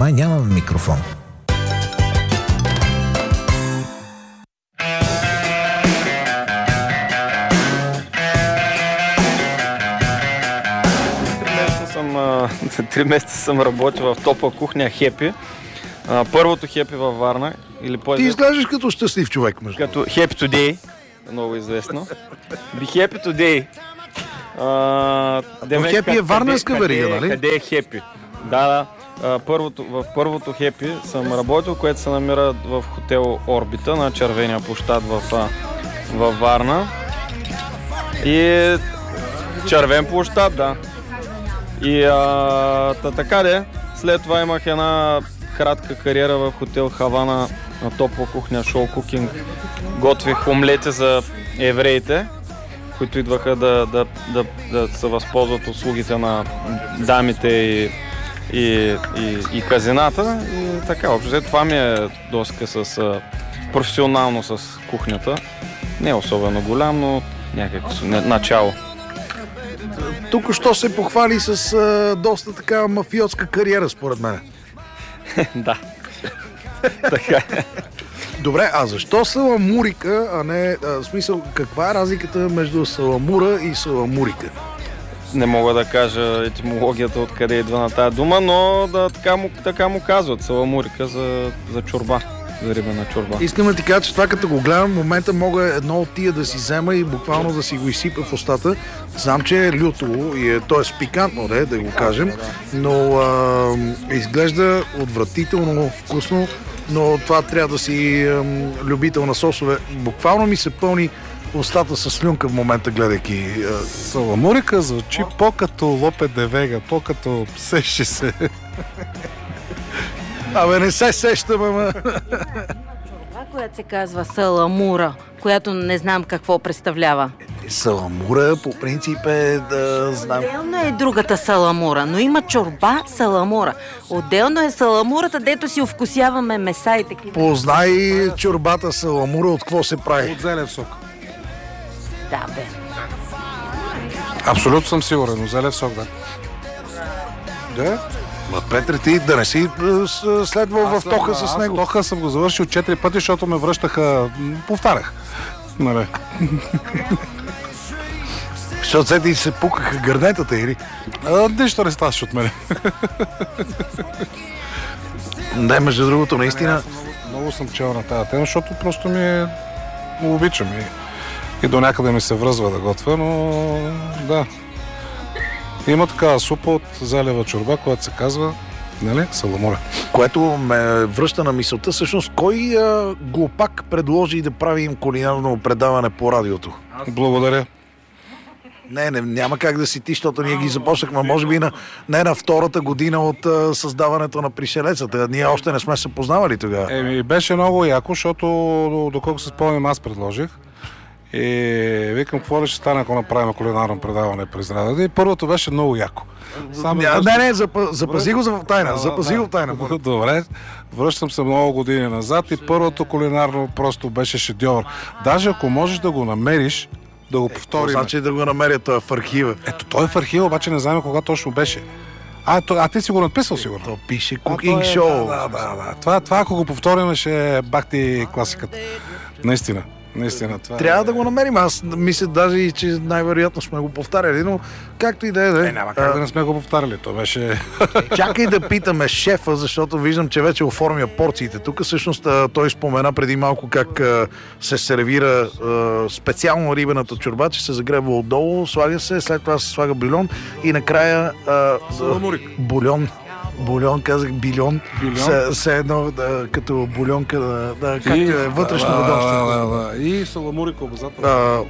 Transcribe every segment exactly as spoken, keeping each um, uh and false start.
Май нямам микрофон. Три месеца съм работил в топла кухня Хепи. Първото Хепи във Варна. Или Ти изглеждаш като щастлив човек, между. Като Happy Today, много известно. Be Happy Today. Но Хепи е варненска верига, нали? Къде е Хепи? Да, да. А, първото, в първото Хепи съм работил, което се намира в хотел Орбита на Червения площад в, във Варна. И Червен площад, да. И а, та, така де, след това имах една кратка кариера в хотел Хавана на топла кухня, шоу кукинг. Готвих омлети за евреите, които идваха да, да, да, да се възползват услугите на дамите и, и, и, и казината. И така, общо това ми е доска с професионално с кухнята. Не е особено голям, но някакво начало. Тук що се похвали с а, доста така мафиотска кариера, според мен. Да. Така е. Добре, а защо саламурика, а не... А, в смисъл, каква е разликата между саламура и саламурика? Не мога да кажа етимологията откъде идва на тази дума, но да, така, му, така му казват саламурика за, за чорба, за рибена чорба. Искам да ти кажа, че това като го гледам, в момента мога едно от тия да си взема и буквално да си го изсипя в устата. Знам, че е люто и е, т.е. пикантно, да, да го кажем, но а, изглежда отвратително вкусно, но това трябва да си а, любител на сосове. Буквално ми се пълни устата с слюнка в момента, гледайки. А... Саламурика звучи по-като Лопе де Вега, по-като сещи се. Абе, не се сещам, ама... Чорба, която се казва саламура, която не знам какво представлява. Саламура по принцип е да знам... Отделно е другата саламура, но има чорба саламура. Отделно е саламурата, дето си овкусяваме меса и такива. Познай чорбата саламура от какво се прави? От зелен сок. Да, бе. Абсолютно съм сигурен, от зелен сок, да. Да? Ма, Петре, ти да не си следвал в тоха с него. Аз тоха съм го завършил четири пъти, защото ме връщаха... Повтарях. Нали? Защото се ти се пукаха гърнетата, или? А, нищо не ставаше от мене. Не, между другото, наистина... Много, много съм чел на тази тема, защото просто ми е... обичам и, и до някъде ми се връзва да готвя, но да. Има такава супа от залева чорба, която се казва, нали, саламура. Което ме връща на мисълта, всъщност, кой а, глупак предложи да правим кулинарно предаване по радиото? Благодаря. Не, не, няма как да си ти, защото ние ги започнахме, може би, на, не на втората година от а, създаването на Пришелецата. Ние още не сме се познавали тогава. Еми, беше много яко, защото, доколко се спомням, аз предложих. И викам, какво ли ще стане, ако направим кулинарно предаване през радиото. И първото беше много яко. Само не, не, не, запази го в тайна, запази го в тайна. Добре, връщам се много години назад и първото кулинарно просто беше шедьовър. Даже ако можеш да го намериш, да го повторим. Е, значи да го намеря, той е в архива. Ето, той е в архива, обаче не знаем кога точно беше. А, то, а ти си го надписал сигурно? То пише Cooking Show. Да, да, да. Това, това ако го повторим, ще е бахти класиката. Наистина. Наистина, това трябва е... да го намерим. Аз мисля даже и, че най-вероятно сме го повтаряли, но както и да е. Е, няма как а... да не сме го повтаряли. То беше... Чакай да питаме шефа, защото виждам, че вече оформя порциите. Тук всъщност той спомена преди малко как се сервира специално рибената чорба, че се загребва отдолу, слага се, след това се слага бульон и накрая бульон. Бульон, казах билион. Все едно да, като бульонка, да, да, както е вътрешно да, ведомство. Да, да, да. И саламурика обязателно.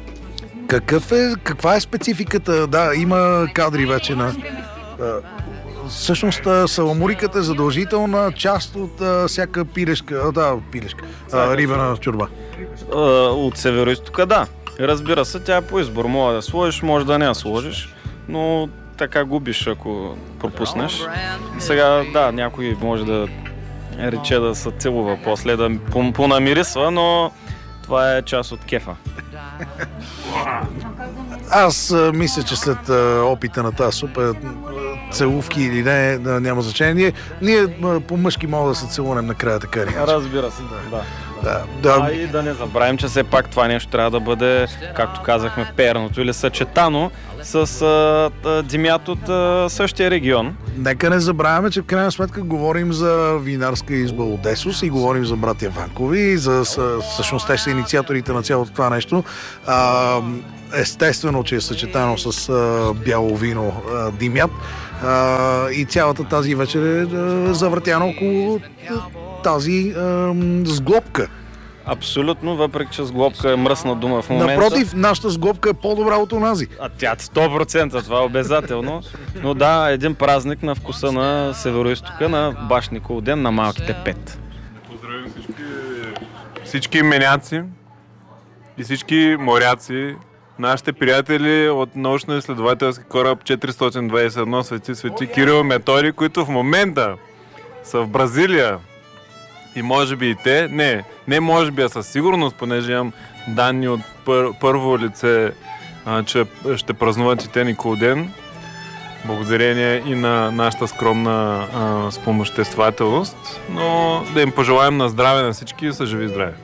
Какъв е, каква е спецификата? Да, има кадри вече на... А, всъщност саламуриката е задължителна част от а, всяка пилешка, а, да, пилешка, а, рибена чорба. А, от североизтока, да. Разбира се, тя е по избор. Може да сложиш, може да не я сложиш, но така губиш, ако пропуснеш. Сега, да, някой може да рече да се целува после, да понамирисва, но това е част от кефа. Аз а, мисля, че след а, опита на тази супа целувки или не, да, няма значение. Ние, ние по-мъжки мога да се целунем накрая, така ли? Разбира се, да. Да, да. А и да не забравим, че все пак това нещо трябва да бъде, както казахме, перното или съчетано с а, а, димят от а, същия регион. Нека не забравяме, че в крайна сметка говорим за винарска изба Одесос и говорим за братя Ванкови и за всъщност те са инициаторите на цялото това нещо. А, естествено, че е съчетано с а, бяло вино а, димят а, и цялата тази вечер е а, завъртяна около тази а, сглобка. Абсолютно, въпреки че сглобка е мръсна дума в момента. Напротив, нашата сглобка е по-добра от онази. А тя сто процента, това е обязателно. Но да, един празник на вкуса на Североизтока, на баш Никол ден, на малките пет. Поздравим всички, всички меняци и всички моряци, нашите приятели от научно-изследователски кораб четиристотин двадесет и едно Свети Свети Кирил Методий, които в момента са в Бразилия. И може би и те, не, не може би, а със сигурност, понеже имам данни от пър, първо лице, а, че ще празнуват и те Николден, благодарение и на нашата скромна а, спомоществователност, но да им пожелаем на здраве на всички и са живи и здрави.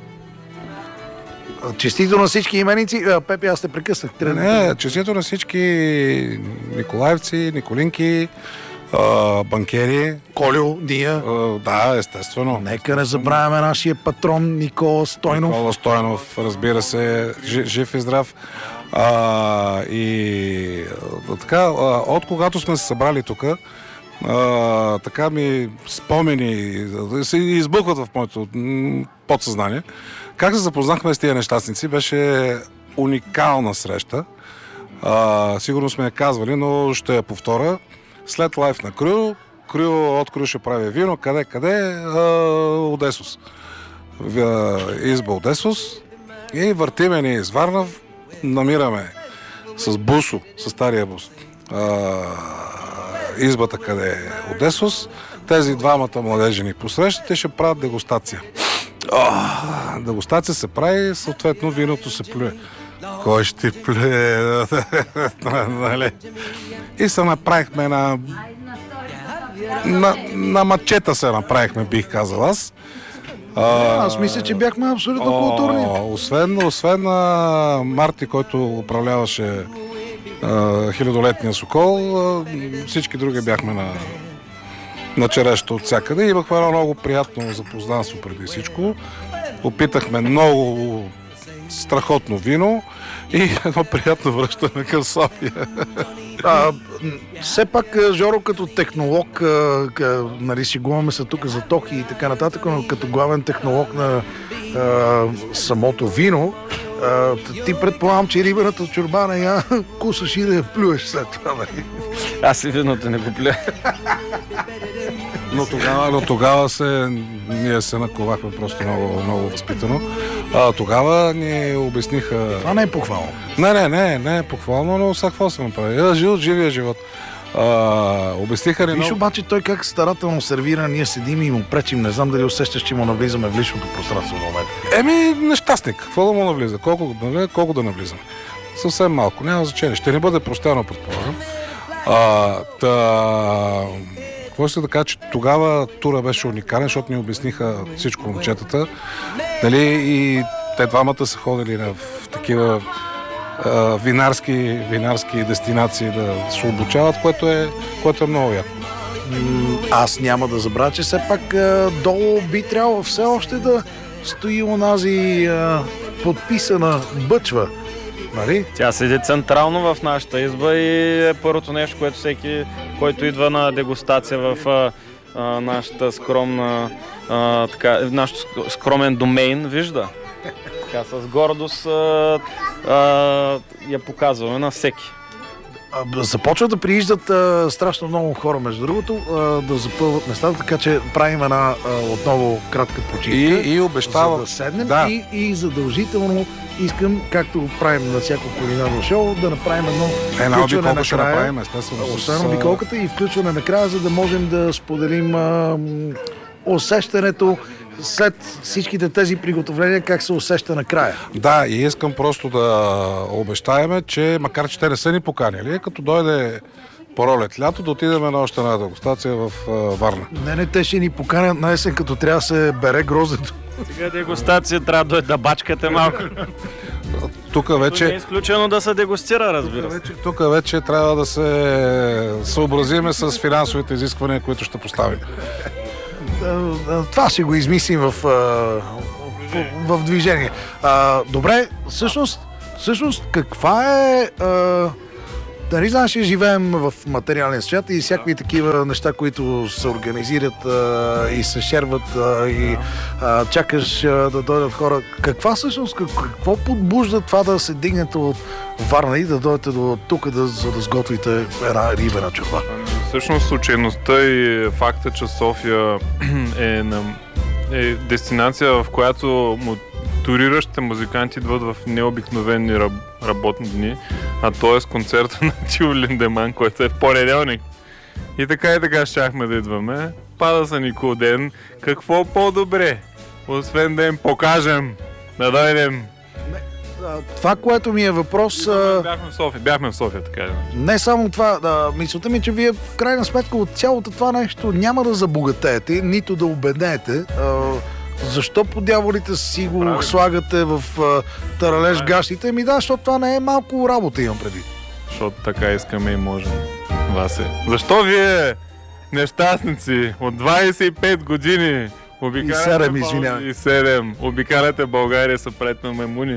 Честито на всички именици. Пепи, аз те прекъснах. Не, честито на всички николаевци, николинки, Uh, банкери. Колю, Дия. Uh, да, естествено. Нека не забравяме нашия патрон Никола Стойнов. Никола Стойнов, разбира се, жив, жив и здрав. Uh, и uh, така, uh, от когато сме се събрали тук, uh, така ми спомени се избълкват в моето подсъзнание. Как се запознахме с тия нещастници, беше уникална среща. Uh, сигурно сме я казвали, но ще я повторя. След лайф на Крю, Крю от Крю ще прави вино, къде, къде? А, Одесос. Изба Одесос и въртиме ни из Варна, намираме с бусо, с стария бус, а, избата къде е Одесос. Тези двамата младежи ни посрещат и ще правят дегустация. О, дегустация се прави, съответно виното се плюе. Кой ще плюе? Нали? И се направихме на... на... на мачета се направихме, бих казал аз. А, аз мисля, че бяхме абсолютно културни. Освен, освен на Марти, който управляваше а, хилядолетния Сокол, а, всички други бяхме на, на черешето от всякъде. Имахме едно много приятно запознанство преди всичко. Опитахме много страхотно вино и едно приятно връщане към София. А, все пак, Жоро, като технолог, а, къ, нали, шегуваме се тук за токи и така нататък, но като главен технолог на а, самото вино, а, ти предполагам, че рибената чорба не я кусаш и да я плюеш след това, нали? Аз и виното не го плюя. Но тогава, но тогава се, ние се наковахме просто много, много възпитано. А, тогава ни обясниха... Това не е похвално. Не, не, не, не е похвално, но сега какво се направи? Жил живия живот. А, обясниха ли Виж много... обаче той как старателно сервира, ние седим и му пречим, не знам дали усещаш, че му навлизаме в личното пространство в момента. Еми, нещастник. Какво да му навлиза? Колко, колко да навлизаме? Съвсем малко, няма значение. Ще не бъде простено, предполагам. А, та... Какво ще да кажа, че тогава тура беше уникален, защото ни обясниха всичко момчетата. Дали и те двамата са ходили в такива а, винарски, винарски дестинации да се обучават, което е, което е много яко. Аз няма да забравя, че все пак а, долу би трябвало все още да стои онази а, подписана бъчва. Нали? Тя седи централно в нашата изба и е първото нещо, което всеки, който идва на дегустация в а, а, нашата скромна, а, така, нашото скромен домейн, вижда. Така, с гордост а, а, я показваме на всеки. Започват да прииждат а, страшно много хора, между другото, а, да запълват местата, така че правим една а, отново кратка почивка. И, и обещавам. За да седнем да. и, и задължително искам, както го правим на всяко кулинарно шоу, да направим едно Една включване обиколка ще накрая. направим, естествено. Освен с... обиколката и включване накрая, за да можем да споделим а, усещането след всичките тези приготовления, как се усеща накрая. Да, и искам просто да обещаеме, че макар че те не са ни поканили, като дойде пролет, лято да отидем на още една дегустация в а, Варна. Не, не, те ще ни поканят на есен, като трябва да се бере гроздето. Сега дегустация трябва да, да бачкате малко. Тук Не е вече, изключено да се дегустира, разбира се. вече, тук вече трябва да се съобразиме с финансовите изисквания, които ще поставим. Това ще го измислим в, в, в движение. А, добре, всъщност, всъщност каква е... А, нали знаеш, че живеем в материален свят и всякакви такива неща, които се организират а, и се шерват а, и а, чакаш а, да дойдат хора. Каква всъщност, какво подбужда това да се дигнете от Варна и да дойдете до тук, да, за да сготвите една рибена чорба? Всъщност случайността и факта, че София е, на, е дестинация, в която туриращите музиканти идват в необикновени раб, работни дни, а т.е. концерта на Тио Линдеман, който е в понеделник. И така и така щяхме да идваме. Пада са никой ден. Какво по-добре? Освен да им покажем, да дойдем. Това, което ми е въпрос... А... Бяхме в София, бяхме в София, така. Не само това, да, мисълта ми, че вие в крайна сметка от цялото това нещо няма да забогатеете, нито да обеднеете. А, защо по дяволите си го Правильно. слагате в а, таралеж гащите? Ми да, защото това не е малко работа, имам предвид. Защото така искаме и можем. Васе. Защо вие, нещастници, от двайсет и пет години обикаляте, И седем, Бал- извинявай. и седем, обикаляте България са пред на маймуни?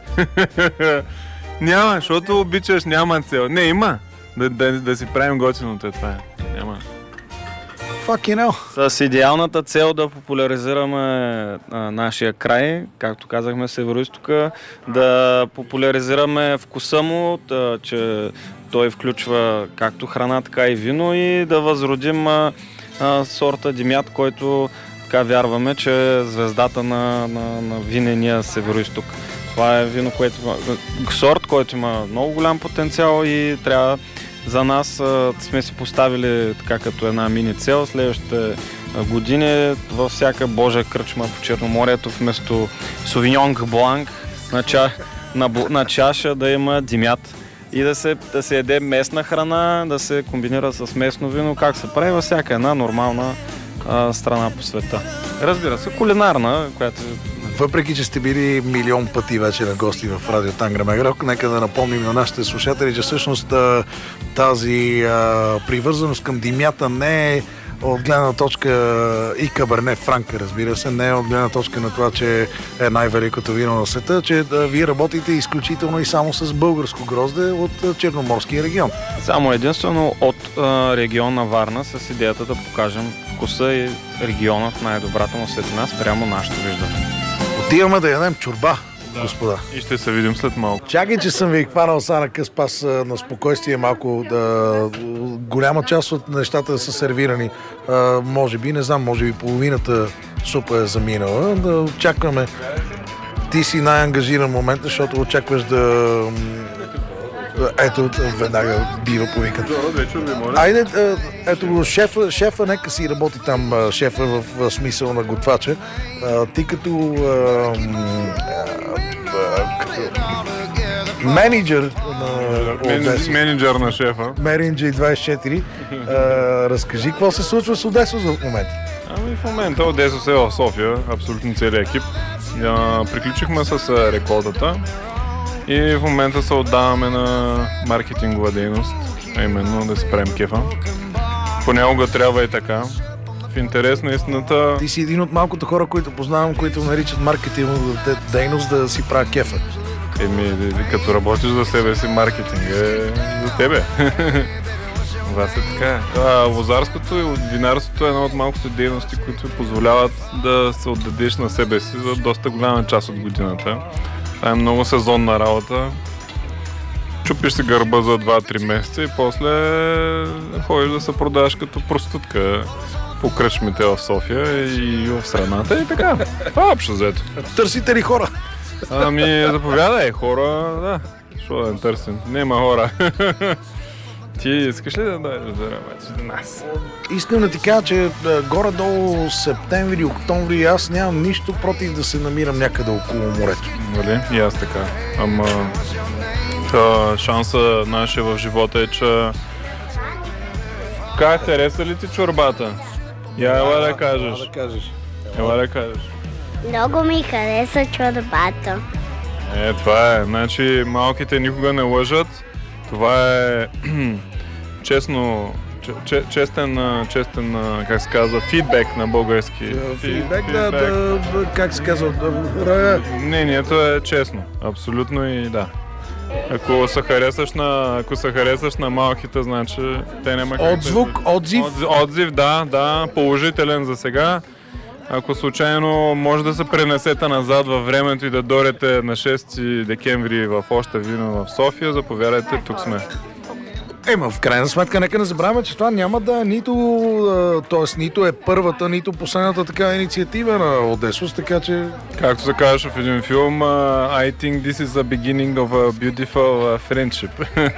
Няма, защото обичаш, няма цел. Не, има. Да, да, да си правим готиното е това. е. Няма. Fucking hell. С идеалната цел да популяризираме а, нашия край, както казахме, Североизтока, да популяризираме вкуса му, да, че той включва както храна, така и вино и да възродим а, а, сорта Димят, който така вярваме, че е звездата на, на, на винения Североизток. Това е вино, което има, сорт, който има много голям потенциал и трябва за нас а, сме си поставили така като една мини цел следващите години във всяка божа кръчма по Черноморието вместо Sauvignon Blanc на, ча, на, на чаша да има Димят и да се, да се яде местна храна, да се комбинира с местно вино, как се прави във всяка една нормална а, страна по света. Разбира се, кулинарна, която... Въпреки, че сте били милион пъти вече на гости в Радио Тангра Мегрок, нека да напомним на нашите слушатели, че всъщност тази а, привързаност към Димята не е от гледна точка и Каберне Франка, разбира се, не е от гледна точка на това, че е най-великото вино на света, че да, вие работите изключително и само с българско грозде от Черноморския регион. Само единствено от а, региона Варна с идеята да покажем вкуса и региона в най-добрата му светлина спрямо нашето виждане. Отиваме да ядем чорба, господа. И ще се видим след малко. Чакай, че съм ви хванал са на къс пас на спокойствие малко. Да, голяма част от нещата са сервирани. А, може би, не знам, може би половината супа е заминала. Да очакваме. Ти си най-ангажиран момент, защото очакваш да... Ето, веднага бива повикат. Айде, ето го, шефа, шефа, нека си работи там, шефа в, в смисъл на готвача. А, ти като, а, а, като менеджер на Одеса, Менеджер на шефа. Меринджи двайсет и четири, а, разкажи какво се случва с Одеса в момента. Ами в момента Одесос е в София, абсолютно целият екип. А, приключихме с а, реколтата и в момента се отдаваме на маркетингова дейност, а именно да си правим кефа. Понякога трябва и така. В интерес на истината... Ти си един от малкото хора, които познавам, които наричат маркетингова дейност да си правя кефа. Еми, като работиш за себе си, маркетинг е за тебе. Това се така. А, лозарското и винарството е една от малкото дейности, които позволяват да се отдадеш на себе си за доста голяма част от годината. Това е много сезонна работа. Чупиш се гърба за два-три месеца и после ходиш да се продаваш като проститутка по кръчмите в София и в страната и така. Това е общо взето. Търсите ли хора? Ами, заповядай, хора, да. Що да не търсим? Нема хора. Ти искаш ли да дойдеш да работиш до нас? Искам да ти кажа, че горе-долу септември, октомври аз нямам нищо против да се намирам някъде около морето. Нали? И аз така. Ама та, шанса нашия в живота е, че Как хареса ли ти чорбата? Я ела да кажеш. Да кажеш. Ела да кажеш. Много ми хареса чорбата. Е, това е. Значи малките никога не лъжат. Това е честно, че, честен, честен, как се казва, фидбек на български. Фидбек, да, да, как се казва, да, мнението е честно, абсолютно и да. Ако се харесаш на, ако се харесаш на малките, значи те няма как Отзвук, да... отзив? Отзив, отзив, да, да, положителен за сега. Ако случайно може да се пренесете назад във времето и да дойдете на шести декември в Още вино в София, заповядайте, тук сме. Ема, в крайна сметка, нека не забравяме, че това няма да е нито, т.е. нито е първата, нито последната така инициатива на Одесос, така че... Както се казваше в един филм, I think this is the beginning of a beautiful friendship.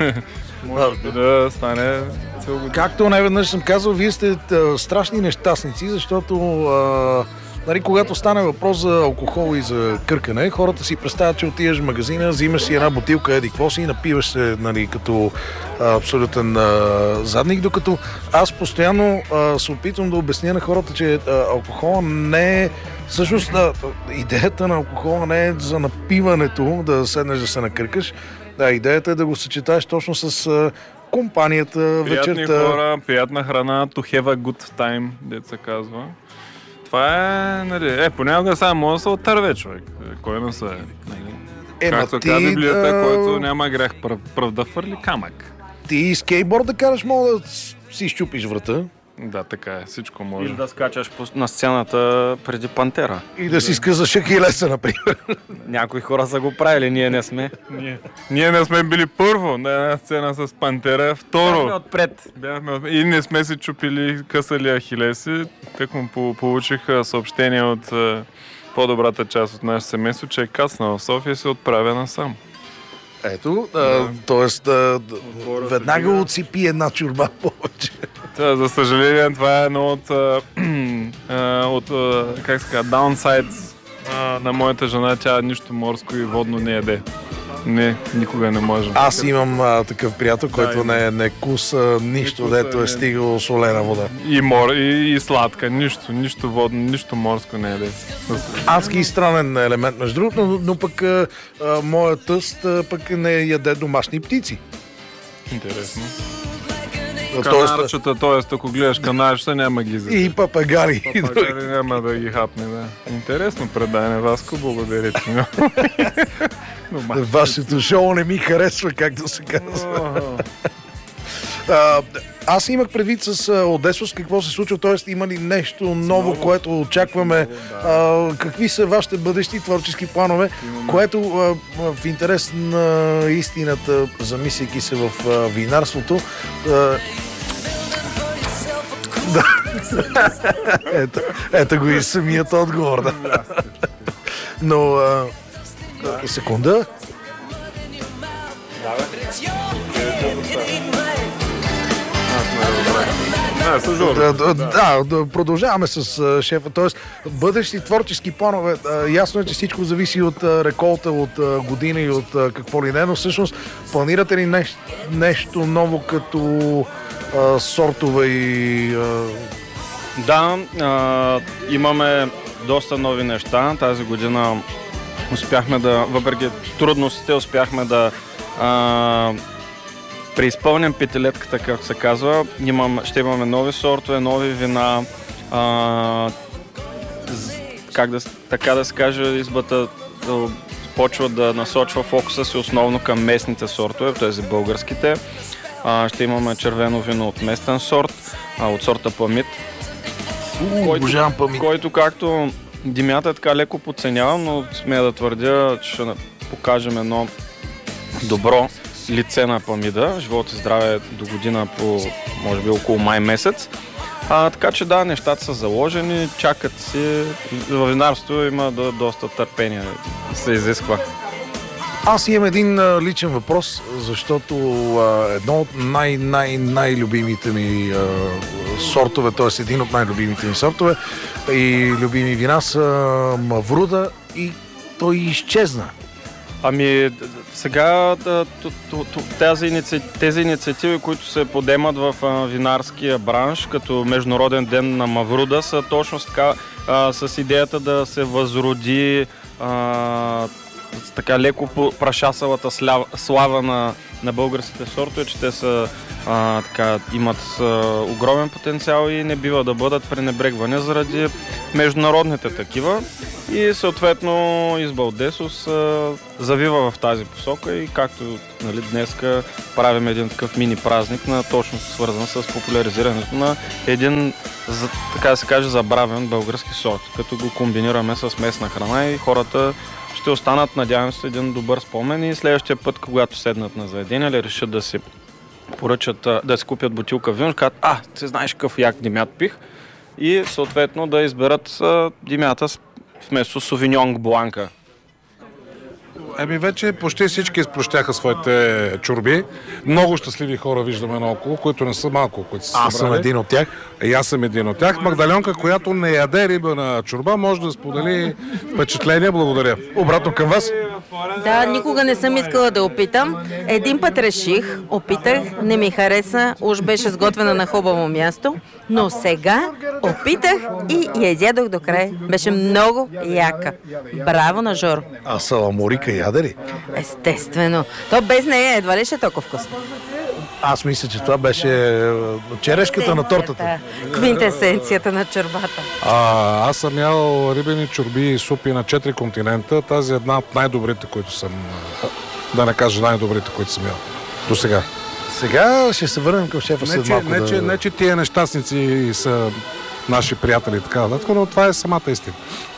Може би да стане цел година. Както най-веднъж съм казал, вие сте а, страшни нещастници, защото а, нали, когато стане въпрос за алкохол и за къркане, хората си представят, че отиваш в магазина, взимаш си една бутилка, еди какво си и напиваш се, нали, като а, абсолютен а, задник, докато аз постоянно а, се опитвам да обясня на хората, че а, алкохол не е всъщност да, идеята на алкохола не е за напиването, да седнеш да се накъркаш. Да, идеята е да го съчетаеш точно с а, компанията, приятни вечерта. Хора, приятна храна, to have a good time, дето се казва. Това е, нали, е, понякога само може да се отърве човек. Кой не се е, нали? Е, както ти, каза Библията, а... който няма грех пръв, пръв да фърли камък. Ти скейтборд да караш, мога да си щупиш врата. Да, така е, всичко може. Или да скачаш на сцената преди Пантера. И да си скъсаш Ахилеса, например. Някои хора са го правили, ние не сме. Ние, ние не сме били първо на една сцена с Пантера, второ. Бяхме отпред. Бяхме отпред. И не сме си чупили, късали Ахилеси. Так му получих съобщение от е, по-добрата част от нашето семейство, че е кацнал в София и се отправя насам. Ето, да. т.е. да, веднага отсипи една чорба повече. Да, за съжаление, това е едно от, а, а, от а, как се казва, downsides а, на моята жена. Тя нищо морско и водно не яде. Не, никога не може. Аз имам а, такъв приятел, който да, не, не куса нищо, не куса, дето е не. стигало солена вода. И, мор, и, и сладка, нищо, нищо водно, нищо морско не яде. Адски странен елемент, между другото, но, но пък а, а, моят тъст а, пък не яде домашни птици. Интересно. Тоест, Канарчета, т.е. ако гледаш канарчета, няма ги за. и папагари. Папагари няма да ги хапне, да. Интересно предание, Васко, благодаря ти. Вашето шоу не ми харесва, както се казва. А, аз имах предвид с а, Одесос какво се случва, т.е. има ли нещо ново, което очакваме, а, какви са вашите бъдещи творчески планове, което а, в интерес на истината, замисляйки се в а, винарството, а, да. ето, ето го и самият отговор. Да. Но а, секунда. Да, да, да, да, продължаваме с а, шефа, т.е. бъдещи творчески планове. А, ясно е, че всичко зависи от а, реколта, от а, година и от а, какво ли не, но всъщност планирате ли нещ, нещо ново като а, сортове и... А... Да, а, имаме доста нови неща. Тази година успяхме да, въпреки трудностите, успяхме да а, преизпълним петилетката, както се казва. Имам, ще имаме нови сортове, нови вина. А, как да, така да се каже, избата да почва да насочва фокуса си основно към местните сортове, т.е. българските. А, ще имаме червено вино от местен сорт, а, от сорта Памит. Обожавам Памит. Който, както Димята така леко подценявам, но смея да твърдя, че ще покажем едно добро лице на Памида. Живот и здраве до година по, може би, около май месец. А, така че да, нещата са заложени, чакат си. В винарството има до, доста търпение се изисква. Аз имам един а, личен въпрос, защото а, едно от най-най-най-любимите ми а, сортове, т.е. един от най-любимите ми сортове и любими вина са Мавруда и той изчезна. Ами сега тези, иници... тези инициативи, които се подемат в а, винарския бранш, като Международен ден на Мавруда, са точно така а, с идеята да се възроди а, така леко прашасалата слава на, на българските сортове, че те са, а, така, имат а, огромен потенциал и не бива да бъдат пренебрегвани заради международните такива. И съответно Избъл Десус а, завива в тази посока и както, нали, днеска правим един такъв мини празник, на точно свързан с популяризирането на един, за, така да се каже, забравен български сорт, като го комбинираме с местна храна и хората ще останат, надявам се, един добър спомен и следващия път, когато седнат на заведение или решат да си поръчат, да си купят бутилка вино, ще кажат: а, ти знаеш какъв як димят пих, и съответно да изберат а, димята вместо Совиньон Бланка. Еми вече почти всички изплощяха своите чорби. Много щастливи хора виждаме наоколо, които не са малко, които са събрали. Аз съм един от тях. И аз съм един от тях. Магдаленка, която не яде риба на чорба, може да сподели впечатление. Благодаря. Обратно към вас. Да, никога не съм искала да опитам. Един път реших, опитах, не ми хареса, уж беше сготвена на хубаво място, но сега опитах и я изядох до край. Беше много яка. Браво на Жоро. А саламурика яде ли? Естествено. То без нея едва ли ще е толкова вкусно. Аз мисля, че това беше черешката на тортата. Квинтесенцията на чорбата. А, аз съм ял рибени чорби и супи на четири континента. Тази е една от най-добрите, които съм, да не кажа най-добрите, които съм ял до сега. Сега ще се върнем към шефа Не, след че, малко. не, да... че, не, че тия нещастници са наши приятели и така нататък, но това е самата истина.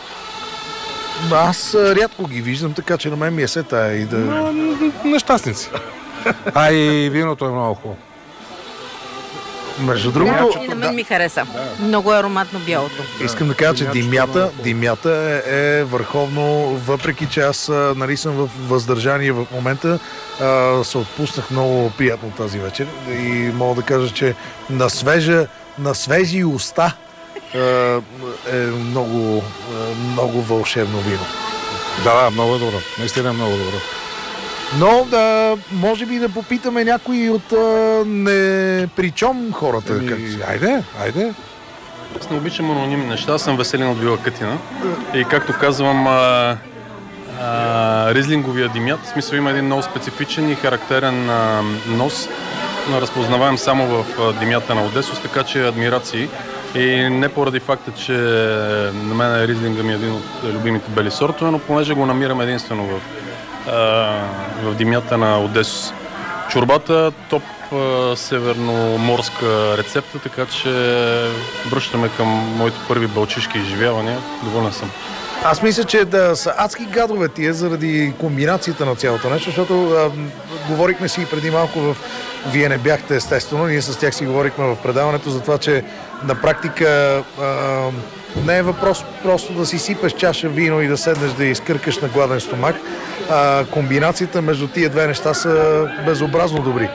Аз а, рядко ги виждам, така че на мен ми е сета и да... Но, нещастници. А и виното е много хубаво. Между другото, Да, и на мен ми хареса. Много е ароматно бялото. искам да кажа, че димята, димята е, е върховно, въпреки че аз, нали, съм в въздържание в момента, а, се отпуснах много приятно тази вечер и мога да кажа, че на свежа, на свежи уста а, е много, много вълшебно вино. Да, да, много е добро. Наистина е много добро. Но да, може би да попитаме някои от а, непричом хората. Ами, Как... айде, айде. Аз не обичам анонимни неща, аз съм Веселин от Вила Кътина. И както казвам, а, а, ризлинговия димят, в смисъл има един много специфичен и характерен а, нос, разпознаваем само в а, димята на Одесос, така че адмирации. И не поради факта, че на мен ризлинга ми е един от любимите бели сортове, но понеже го намирам единствено в, а, в димята на Одесос. Чорбата топ а, северноморска рецепта, така че връщаме към моите първи балчишки изживявания. Доволен съм. Аз мисля, че да са адски гадове тия заради комбинацията на цялото нещо, защото а, говорихме си преди малко в... Вие не бяхте, естествено, ние с тях си говорихме в предаването за това, че на практика а, не е въпрос просто да си сипеш чаша вино и да седнеш да изкъркаш на гладен стомах. А, комбинацията между тия две неща са безобразно добри.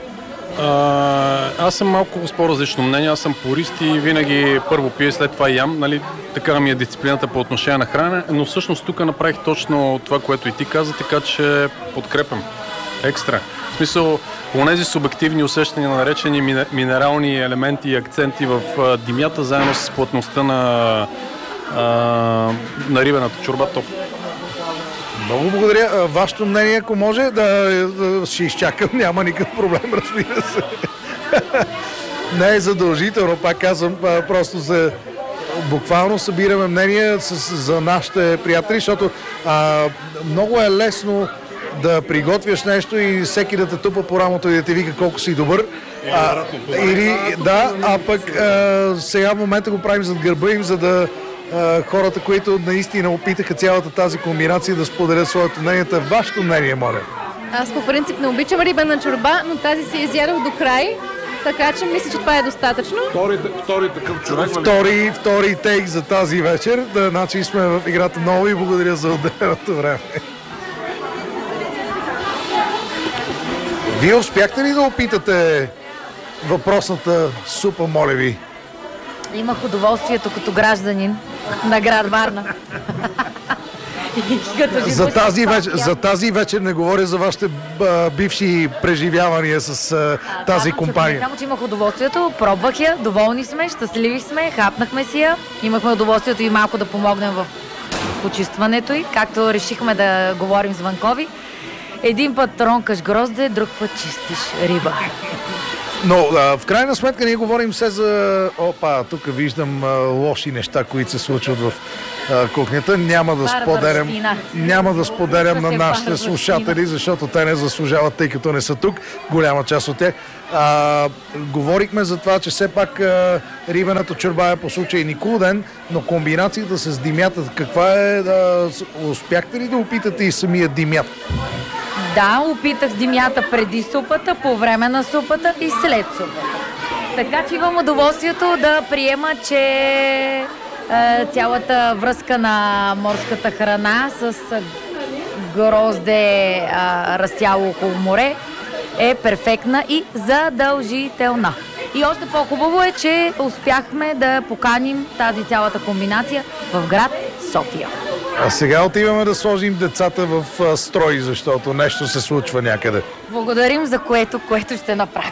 А, аз съм малко с по-различно мнение, аз съм пурист и винаги първо пия, след това ям, нали, така ми е дисциплината по отношение на хранене, но всъщност тук направих точно това, което и ти каза, така че подкрепям. Екстра. В смисъл, онези субективни усещания на наречени минерални елементи и акценти в а, димята, заедно с плътността на, а, на рибената чорба, топ. Много благодаря. Вашето мнение, ако може, да, да ще изчакам, няма никакъв проблем, разбира се. Не е задължително, пак казвам, просто за буквално събираме мнение с, за нашите приятели, защото а, много е лесно да приготвяш нещо и всеки да те тупа по рамото и да те вика колко си добър. А, или, да, а пък а, сега в момента го правим зад гърба им, за да а, хората, които наистина опитаха цялата тази комбинация, да споделят своето мнение. Вашето мнение, моля. Аз по принцип не обичам рибена чорба, но тази си изядох до край, така че мисля, че това е достатъчно. Втори, втори такъв човек. Втори, втори тейк за тази вечер. Да, значи сме в играта много и благодаря за отделеното време. Вие успяхте ли да опитате въпросната супа, моля ви? Имах удоволствието като гражданин на град Варна. За тази, вечер, за тази вечер не говоря за вашите а, бивши преживявания с а, тази да, компания. Само, че имах удоволствието, пробвах я, доволни сме, щастливи сме, хапнахме си я. Имахме удоволствието и малко да помогнем в почистването й, както решихме да говорим с Ванкови. Един път тронкаш грозде, друг път чистиш риба. Но а, в крайна сметка ние говорим се за... Опа, тук виждам а, лоши неща, които се случват в а, кухнята. Няма да споделям, няма да споделям на нашите слушатели, защото те не заслужават, тъй като не са тук. Голяма част от тях. А, говорихме за това, че все пак а, рибената чорба е по случай Никулден, но комбинацията с димята, каква е? А, успяхте ли да опитате и самия димят? Да, опитах димята преди супата, по време на супата и след супата. Така че имам удоволствието да приема, че е, цялата връзка на морската храна с грозде е, растяло около море е перфектна и задължителна. И още по-хубаво е, че успяхме да поканим тази цялата комбинация в град София. А сега отиваме да сложим децата в а, строй, защото нещо се случва някъде. Благодарим за което, което ще направим.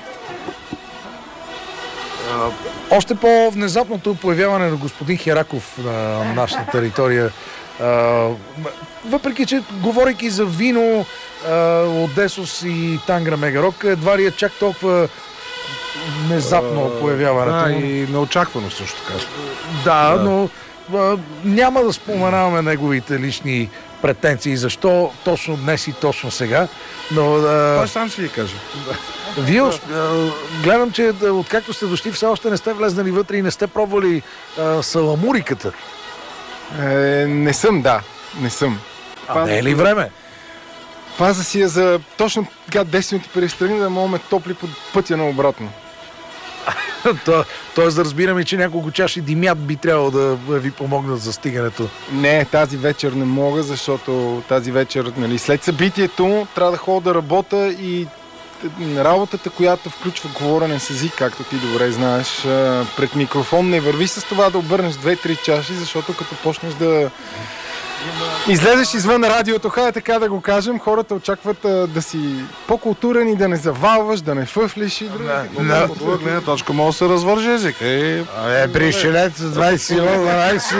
Още по-внезапното появяване на господин Хераков на нашата територия. А, въпреки, че говорейки за вино, а, Одесос и Тангра Мегарок, едва ли е чак толкова внезапно появяването. Да, и неочаквано също така. Да, да. но а, няма да споменаваме неговите лични претенции, защо точно днес и точно сега. Но, а... Той сам си ги каже. Вие, а, гледам, че откакто сте дошли, все още не сте влезнали вътре и не сте пробвали а, саламуриката. Е, не съм, да. Не съм. А Паза не е ли време? Паза си я за точно така десет минути преди страни да можем топли по пътя на обратно. То, тоест да разбираме, че няколко чаши димят би трябвало да ви помогнат за стигането. Не, тази вечер не мога, защото тази вечер, нали, след събитието трябва да ходя да работя и работата, която включва говорене с език, както ти добре знаеш, пред микрофон не върви с това да обърнеш две-три чаши, защото като почнеш да излезеш извън радиото, хайде така да го кажем, хората очакват а, да си по-културен и да не завалваш, да не фъфлиш и да... От друга гледна точка може да се развърже език. Е, е пришелец двайсет двайсет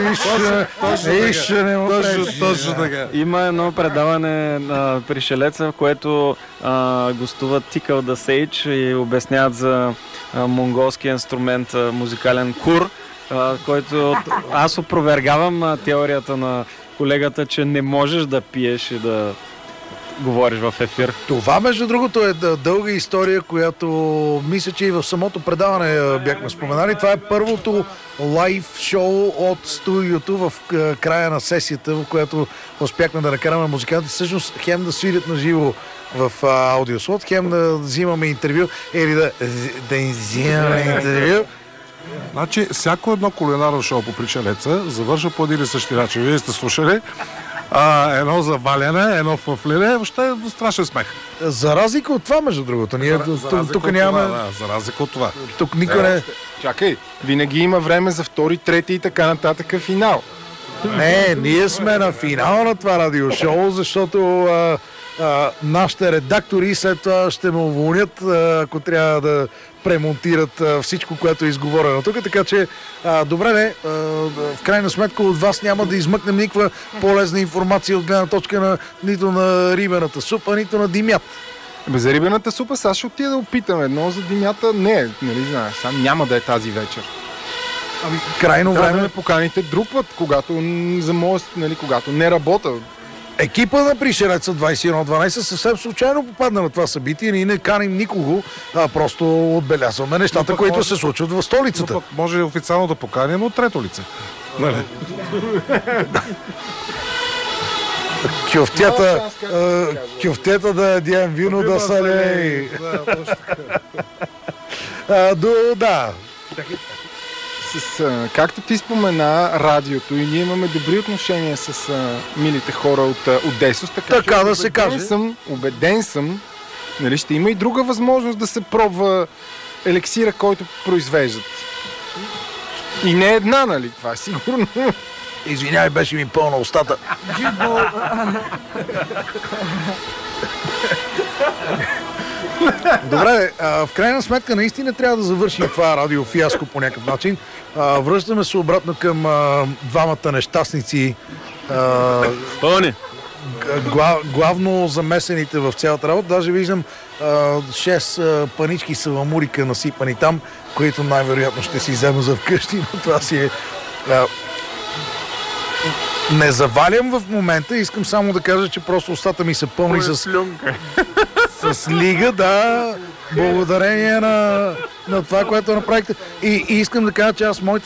нищо не му пречи. Точно така. Има едно предаване на Пришелеца, в което а, гостуват Тикъл да Сейдж и обясняват за а, монголския инструмент, а, музикален кур, а, който аз опровергавам а, теорията на колегата, че не можеш да пиеш и да говориш в ефир. Това, между другото, е дълга история, която мисля, че и в самото предаване бяхме споменали. Това е първото лайв шоу от студиото в края на сесията, в която успяхме да накараме музиканти всъщност хем да свирят на живо в аудиослот, хем да взимаме интервю или да, да им взимаме интервю. Значи, всяко едно кулинарно шоу по Пришелеца завършва по един и същи начин. Вие сте слушали а, едно заваляне, едно фъфлене, въобще е страшен смех. За разлика от това, между другото. Ние тук нямаме... Да, за разлика от това. Тук никой не... Чакай, винаги има време за втори, трети и така нататък финал. Не, ние сме на финала на това радиошоу, защото а, а, нашите редактори след това ще ме уволнят, а, ако трябва да премонтират а, всичко, което е изговорено тук. Така че, а, добре, не, а, в крайна сметка от вас няма да измъкнем никаква по-лесна информация от гледна точка на нито на рибената супа, нито на димят. Бе, за рибената супа сега ще отида да опитам едно, за димята не, нали знаеш, сам няма да е тази вечер. Ами, крайно трябва време... да ме поканите друг път, когато, за моят, нали, когато не работя. Екипа на Пришелеца двайсет и едно дванайсет съвсем случайно попадна на това събитие. Ние не каним никого, а просто отбелязваме нещата, които може, се случват в столицата. Но пък може официално да поканим от трето лице. Нали? Кюфтета, кюфтета да ядем вино да са лей. До, да. С, а, както ти спомена, радиото и ние имаме добри отношения с а, милите хора от Одесос, така, така да се каже. Съм, убеден съм, нали, ще има и друга възможност да се пробва елексира, който произвеждат. И не една, нали, това е сигурно. Извинявай, беше ми пълна устата. Добре, а, в крайна сметка наистина трябва да завършим това радиофиаско по някакъв начин. А, връщаме се обратно към а, двамата нещастници. А, Пълни! Гла, главно замесените в цялата работа. Даже виждам а, шест а, панички саламурика насипани там, които най-вероятно ще си взема за вкъщи, но това си е... А, не завалям в момента, искам само да кажа, че просто устата ми са пълни с, с лига, да, благодарение на, на това, което направихте. И, и искам да кажа, че аз моята